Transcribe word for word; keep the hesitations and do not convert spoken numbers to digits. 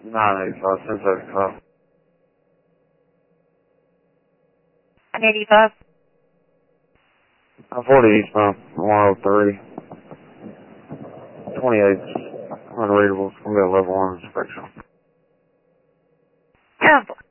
nine eighty-five, ten seventy-five. nine eighty-five. I'm forty eastbound, one oh three. twenty-eight, unreadable. It's going to be a level one inspection. ten four.